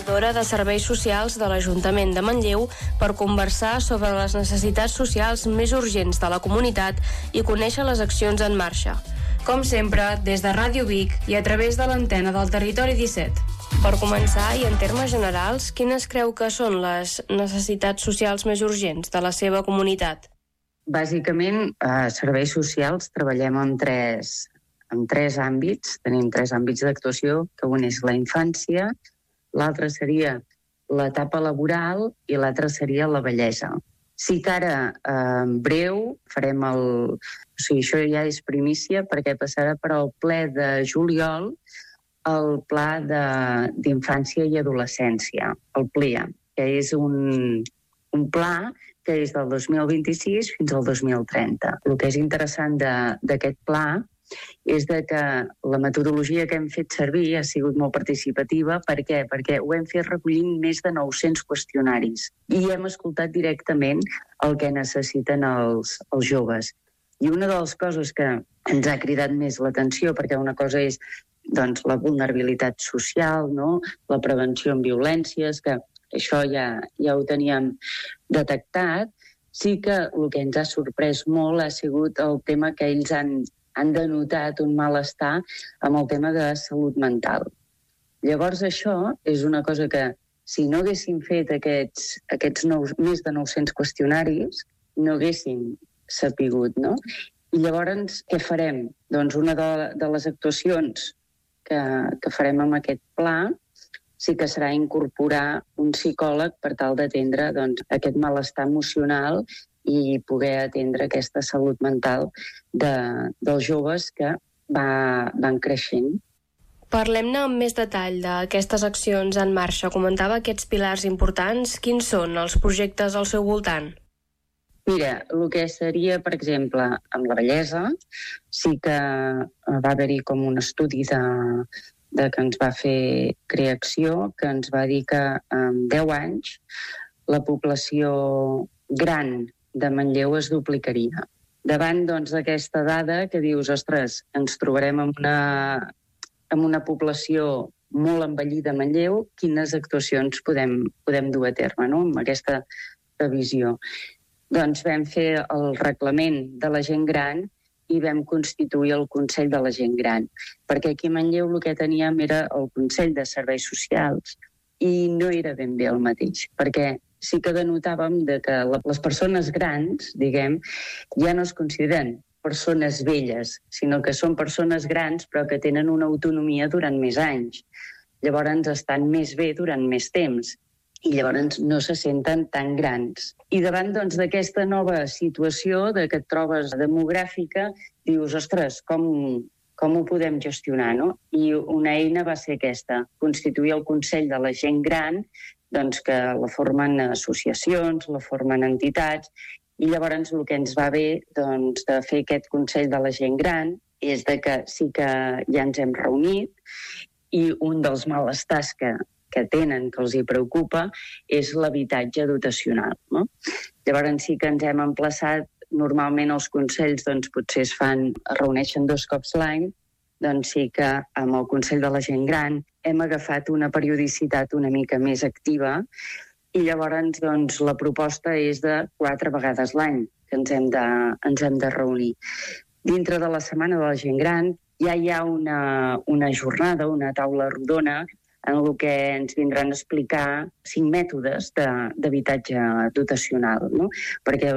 coordinadora de serveis socials de l'Ajuntament de Manlleu, per conversar sobre les necessitats socials més urgents de la comunitat i conèixer les accions en marxa. Com sempre, des de Ràdio Vic i a través de l'antena del Territori 17. Per començar, i en termes generals, quines creu que són les necessitats socials més urgents de la seva comunitat? Bàsicament, a serveis socials treballem en tres àmbits. Tenim 3 àmbits d'actuació, que un és la infància, l'altre seria l'etapa laboral i l'altre seria la vellesa. Sí que ara, en breu, farem O sigui, això ja és primícia, perquè passarà per al ple de juliol el Pla d'Infància i Adolescència, el PLIA, que és un pla que és del 2026 fins al 2030. El que és interessant d'aquest pla és que la metodologia que hem fet servir ha sigut molt participativa. Per què? Perquè ho hem fet recollint més de 900 qüestionaris i hem escoltat directament el que necessiten els joves. I una de les coses que ens ha cridat més l'atenció, perquè una cosa és la vulnerabilitat social, no? La prevenció en violències, que això ja ho teníem detectat. Sí que el que ens ha sorprès molt ha sigut el tema que ells han denotat un malestar amb el tema de salut mental. Llavors això és una cosa que, si no haguéssim fet aquests més de 900 qüestionaris, no haguéssim sapigut, no? I llavors, què farem? Doncs una de les actuacions que farem amb aquest pla sí que serà incorporar un psicòleg per tal d'atendre aquest malestar emocional i poder atendre aquesta salut mental dels joves que van creixent. Parlem-ne amb més detall d'aquestes accions en marxa. Comentava aquests pilars importants. Quins són els projectes al seu voltant? Mira, el que seria, per exemple, amb la bellesa, sí que va haver-hi com un estudi que ens va fer Creacció, que ens va dir que en 10 anys la població gran de Manlleu es duplicaria. Davant d'aquesta dada que dius, ostres, ens trobarem amb una població molt envellida a Manlleu, quines actuacions podem dur a terme, no?, amb aquesta previsió. Doncs vam fer el reglament de la gent gran i vam constituir el Consell de la Gent Gran, perquè aquí a Manlleu el que teníem era el Consell de Serveis Socials i no era ben bé el mateix, perquè sí que denotàvem que les persones grans, diguem, ja no es consideren persones velles, sinó que són persones grans però que tenen una autonomia durant més anys. Llavors estan més bé durant més temps i llavors no se senten tan grans. I davant d'aquesta nova situació que et trobes demogràfica, dius, ostres, com ho podem gestionar, no? I una eina va ser aquesta, constituir el Consell de la Gent Gran, que la formen associacions, la formen entitats, i llavors el que ens va bé de fer aquest Consell de la Gent Gran és que sí que ja ens hem reunit i un dels malestars que tenen, que els hi preocupa, és l'habitatge dotacional, no? Llavors sí que ens hem emplaçat, normalment els consells potser es reuneixen 2 cops l'any, doncs sí que amb el Consell de la Gent Gran hem agafat una periodicitat una mica més activa i llavors la proposta és de 4 vegades l'any que ens hem de reunir. Dintre de la Setmana de la Gent Gran ja hi ha una jornada, una taula rodona, en el que ens vindran a explicar 5 mètodes d'habitatge dotacional, no? Perquè,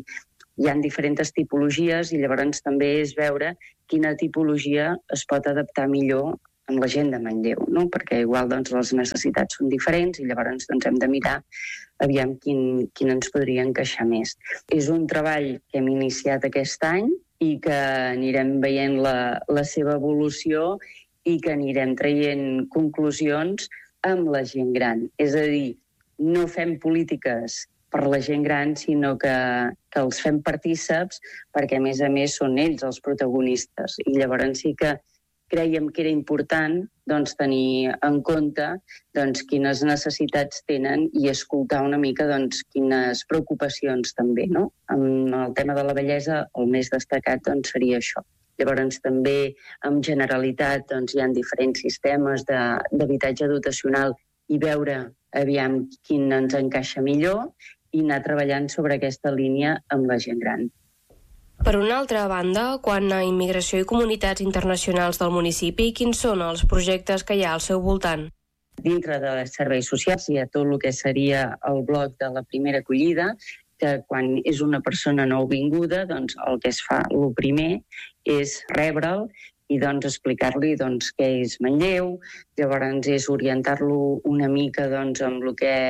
hi ha diferents tipologies i llavors també és veure quina tipologia es pot adaptar millor amb la gent de Manlleu, no? Perquè igual les necessitats són diferents i llavors hem de mirar aviam quin ens podria encaixar més. És un treball que hem iniciat aquest any i que anirem veient la seva evolució i que anirem traient conclusions amb la gent gran. És a dir, no fem polítiques per la gent gran, sinó que els fem partíceps perquè, a més, són ells els protagonistes. I llavors sí que crèiem que era important tenir en compte quines necessitats tenen i escoltar una mica quines preocupacions també, no? Amb el tema de la bellesa, el més destacat seria això. Llavors també, en generalitat, hi ha diferents sistemes d'habitatge dotacional i veure aviam quin ens encaixa millor i anar treballant sobre aquesta línia amb la gent gran. Per una altra banda, quan a Immigració i Comunitats Internacionals del municipi, quins són els projectes que hi ha al seu voltant? Dintre de serveis socials hi ha tot el que seria el bloc de la primera acollida, que quan és una persona nouvinguda, doncs el que es fa, el primer, és rebre'l i doncs explicar-li doncs, què és Manlleu, llavors és orientar-lo una mica doncs, amb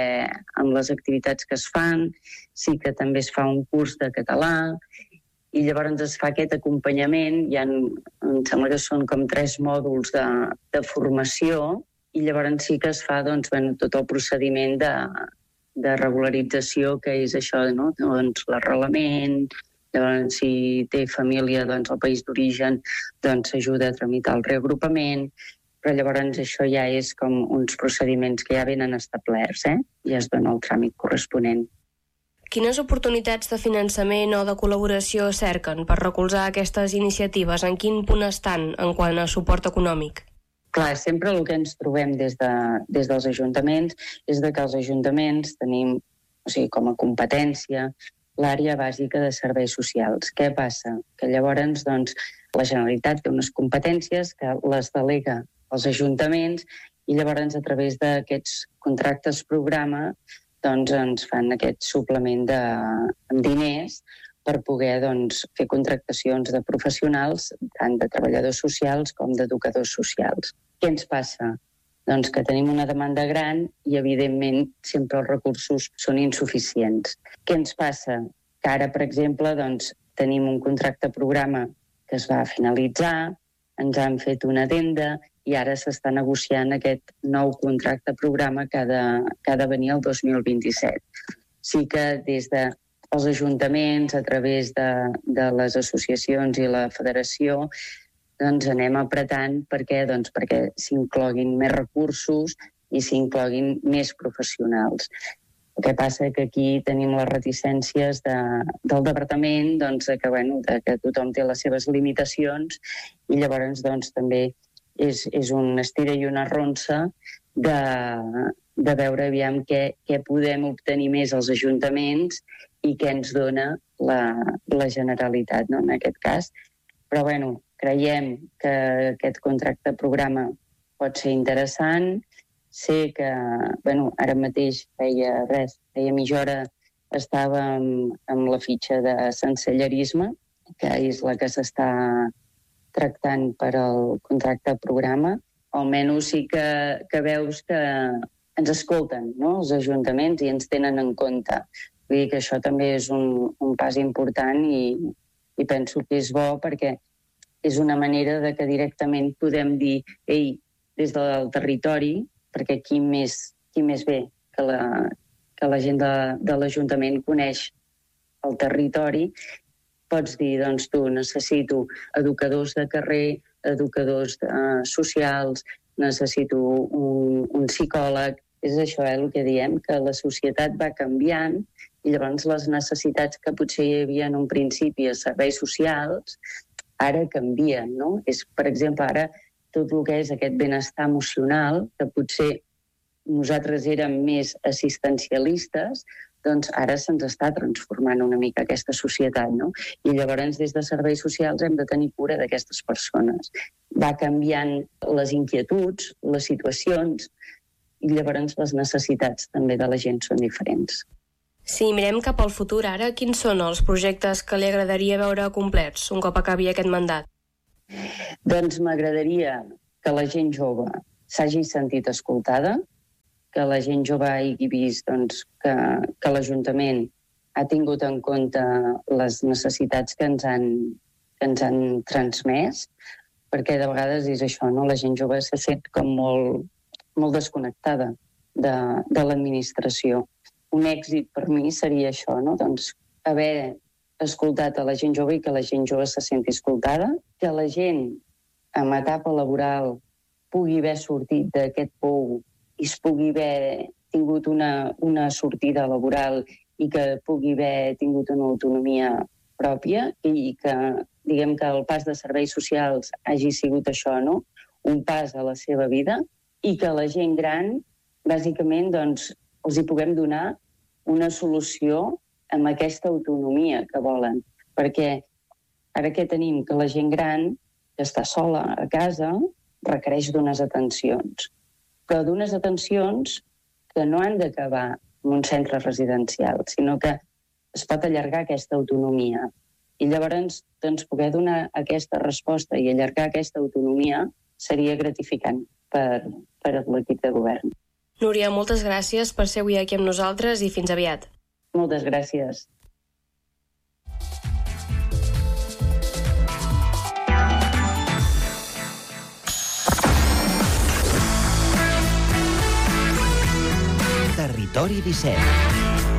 les activitats que es fan, sí que també es fa un curs de català, i llavors es fa aquest acompanyament, em sembla que són com 3 mòduls de formació, i llavors sí que es fa doncs, tot el procediment de regularització, que és això, no? Doncs l'arrelament, llavors si té família doncs, al país d'origen, doncs s'ajuda a tramitar el reagrupament, però llavors això ja és com uns procediments que ja venen establerts, i es dona el tràmit corresponent. Quines oportunitats de finançament o de col·laboració cerquen per recolzar aquestes iniciatives? En quin punt estan en quant a suport econòmic? Clar, sempre el que ens trobem des dels ajuntaments és que els ajuntaments tenim, com a competència, l'àrea bàsica de serveis socials. Què passa? Que llavors doncs, la Generalitat té unes competències que les delega als ajuntaments i llavors a través d'aquests contractes programa doncs ens fan aquest suplement amb diners per poder doncs, fer contractacions de professionals, tant de treballadors socials com d'educadors socials. Què ens passa? Doncs que tenim una demanda gran i, evidentment, sempre els recursos són insuficients. Què ens passa? Que ara, per exemple, doncs, tenim un contracte programa que es va finalitzar, ens han fet una addenda i ara s'està negociant aquest nou contracte programa que ha de venir el 2027. Sí que des dels ajuntaments, a través de les associacions i la federació, doncs anem apretant perquè s'incloguin més recursos i s'incloguin més professionals. El que passa que aquí tenim les reticències del departament que tothom té les seves limitacions i llavors també és un estira i una arronsa de veure aviam què podem obtenir més als ajuntaments i què ens dona la Generalitat, no, en aquest cas. Però creiem que aquest contracte programa pot ser interessant. Sé que ara mateix feia mitja hora estava amb la fitxa de sensellerisme, que és la que s'està tractant per al contracte programa. Almenys sí que veus que ens escolten, no?, els ajuntaments i ens tenen en compte. Vull dir que això també és un pas important i penso que és bo perquè és una manera de que directament podem dir des del territori, perquè qui més bé que la gent de l'Ajuntament coneix el territori, pots dir, doncs tu, necessito educadors de carrer, educadors socials, necessito un psicòleg. És això, el que diem, que la societat va canviant i llavors les necessitats que potser hi havia en un principi a serveis socials ara canvien, no? Per exemple, ara tot el que és aquest benestar emocional, que potser nosaltres érem més assistencialistes, doncs ara se'ns està transformant una mica aquesta societat, no? I llavors des de serveis socials hem de tenir cura d'aquestes persones. Va canviant les inquietuds, les situacions, i llavors les necessitats també de la gent són diferents. Si mirem cap al futur ara, quins són els projectes que li agradaria veure complets un cop acabi aquest mandat? Doncs m'agradaria que la gent jove s'hagi sentit escoltada, que la gent jove hagi vist que l'Ajuntament ha tingut en compte les necessitats que ens han transmès, perquè de vegades és això, no? La gent jove se sent com molt desconnectada de l'administració. Un èxit per mi seria això, no? Doncs haver escoltat a la gent jove i que la gent jove se senti escoltada, que la gent en etapa laboral pugui haver sortit d'aquest pou i es pugui haver tingut una sortida laboral i que pugui haver tingut una autonomia pròpia i que, diguem que el pas de serveis socials hagi sigut això, no? Un pas a la seva vida, i que la gent gran bàsicament, doncs, els hi puguem donar una solució amb aquesta autonomia que volen. Perquè ara què tenim? Que la gent gran que està sola a casa requereix d'unes atencions. Però d'unes atencions que no han d'acabar en un centre residencial, sinó que es pot allargar aquesta autonomia. I llavors, doncs, poder donar aquesta resposta i allargar aquesta autonomia seria gratificant per l'equip de govern. Núria, moltes gràcies per ser avui aquí amb nosaltres i fins aviat. Moltes gràcies. Territori 17.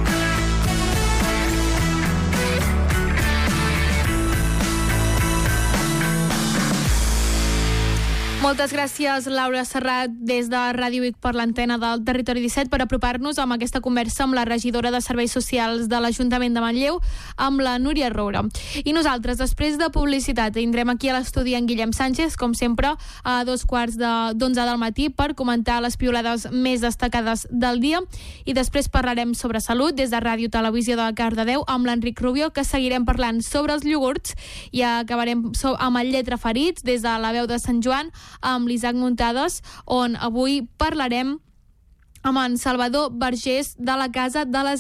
Moltes gràcies, Laura Serrat, des de Ràdio Vic per l'antena del Territori 17 per apropar-nos amb aquesta conversa amb la regidora de Serveis Socials de l'Ajuntament de Manlleu, amb la Núria Roura. I nosaltres, després de publicitat, tindrem aquí a l'estudi en Guillem Sánchez, com sempre, a 11:15 del matí per comentar les piulades més destacades del dia. I després parlarem sobre salut des de Ràdio Televisió de Cardedeu amb l'Enric Rubio, que seguirem parlant sobre els iogurts i acabarem amb el Lletra Ferits des de la veu de Sant Joan amb l'Isaac Muntades, on avui parlarem amb en Salvador Vergés de la Casa de les...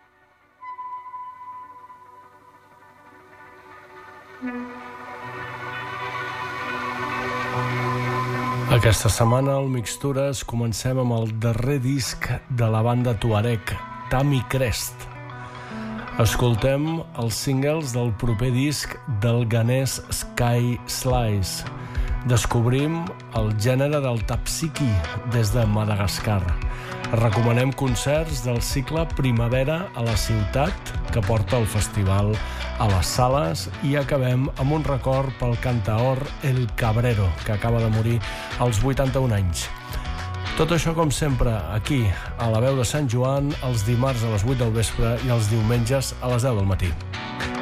Aquesta setmana al Mixtures comencem amb el darrer disc de la banda tuareg, Tami Crest. Escoltem els singles del proper disc del ganès Sky Slice. Descobrim el gènere del tapsiki des de Madagascar. Recomanem concerts del cicle Primavera a la ciutat que porta el festival a les sales i acabem amb un record pel cantaor El Cabrero, que acaba de morir als 81 anys. Tot això, com sempre, aquí, a la veu de Sant Joan, els dimarts a les 8 del vespre i els diumenges a les 10 del matí.